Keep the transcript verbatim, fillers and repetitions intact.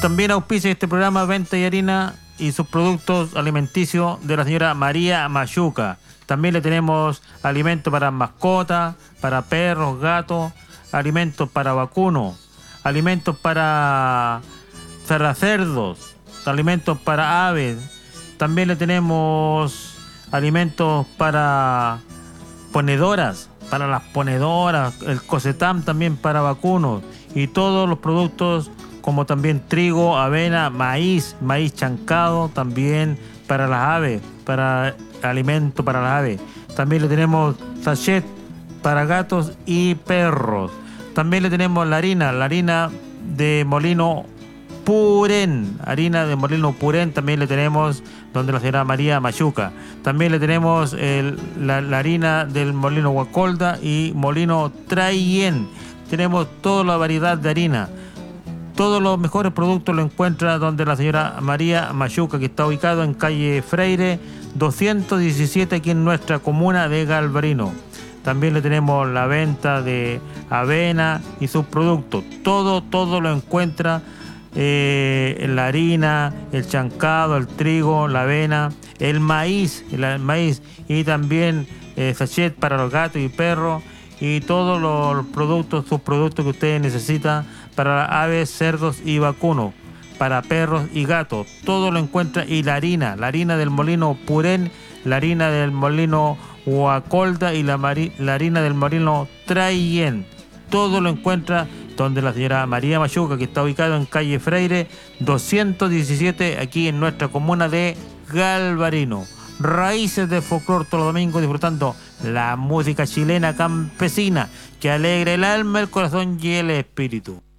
También auspicia este programa Venta y Harina y sus productos alimenticios de la señora María Machuca. También le tenemos alimentos para mascotas, para perros, gatos, alimentos para vacunos, alimentos para, para cerdos, alimentos para aves. También le tenemos alimentos para ponedoras, para las ponedoras, el cosetam también para vacunos y todos los productos como también trigo, avena, maíz, maíz chancado también para las aves, para alimento para las aves. También le tenemos sachet para gatos y perros. También le tenemos la harina, la harina de molino Purén, harina de molino Purén también le tenemos donde la señora María Machuca. También le tenemos el, la, la harina del molino Guacolda y molino Trayen. Tenemos toda la variedad de harina. Todos los mejores productos lo encuentra donde la señora María Machuca, que está ubicado en calle Freire doscientos diecisiete aquí en nuestra comuna de Galvarino. También le tenemos la venta de avena y sus productos. Todo, todo lo encuentra. Eh, la harina, el chancado, el trigo, la avena, el maíz, el, el maíz y también eh, sachet para los gatos y perros y todos los productos, sus productos que ustedes necesitan para aves, cerdos y vacunos, para perros y gatos, todo lo encuentra. Y la harina, la harina del molino Purén, la harina del molino Guacolda y la, mari, la harina del molino Trayen, todo lo encuentra donde la señora María Machuca, que está ubicado en calle Freire doscientos diecisiete aquí en nuestra comuna de Galvarino. Raíces de folclor todos los domingos, disfrutando la música chilena campesina que alegra el alma, el corazón y el espíritu.